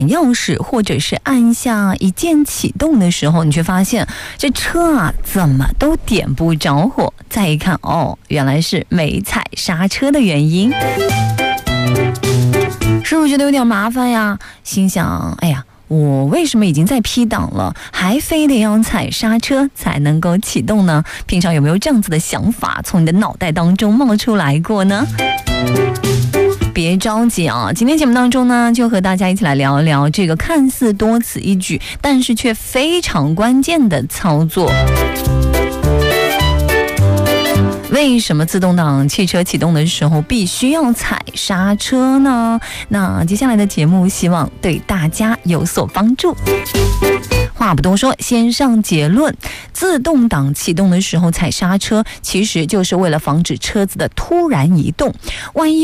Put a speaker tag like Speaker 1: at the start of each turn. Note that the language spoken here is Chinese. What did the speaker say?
Speaker 1: 钥匙或者是按下一键启动的时候，你却发现这车啊怎么都点不着火。再一看，哦，原来是没踩刹车的原因。是不是觉得有点麻烦呀？心想，哎呀，我为什么已经在 P 档了，还非得要踩刹车才能够启动呢？平常有没有这样子的想法从你的脑袋当中冒出来过呢？别着急啊，今天节目当中呢，就和大家一起来聊一聊这个看似多此一举，但是却非常关键的操作。为什么自动挡汽车启动的时候必须要踩刹车呢？那接下来的节目希望对大家有所帮助。话不多说，先上结论。自动挡启动的时候踩刹车，其实就是为了防止车子的突然移动。万一